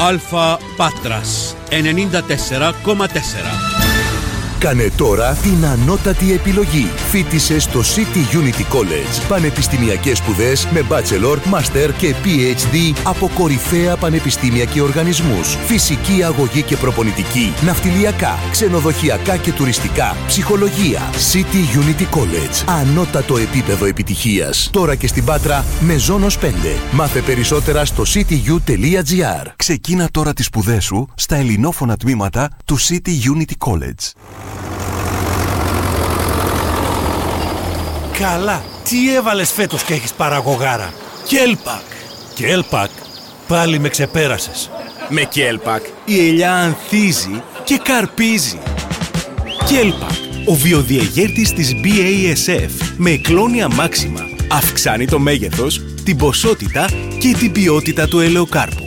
Αλφα Πάτρας 94,4. Κάνε τώρα την ανώτατη επιλογή. Φοίτησε στο City Unity College. Πανεπιστημιακές σπουδές με bachelor, master και PhD από κορυφαία πανεπιστήμια και οργανισμούς. Φυσική αγωγή και προπονητική, ναυτιλιακά, ξενοδοχειακά και τουριστικά, ψυχολογία. City Unity College. Ανώτατο επίπεδο επιτυχίας. Τώρα και στην Πάτρα με Ζώνος 5. Μάθε περισσότερα στο cityu.gr. Ξεκίνα τώρα τις σπουδές σου στα ελληνόφωνα τμήματα του City Unity College. Καλά, τι έβαλες φέτος και έχεις παραγωγάρα? Κέλπακ. Κέλπακ, πάλι με ξεπέρασες. Με Κέλπακ η ελιά ανθίζει και καρπίζει. Κέλπακ, ο βιοδιεγέρτης της BASF με εκλόνια μάξιμα. Αυξάνει το μέγεθος, την ποσότητα και την ποιότητα του ελαιοκάρπου.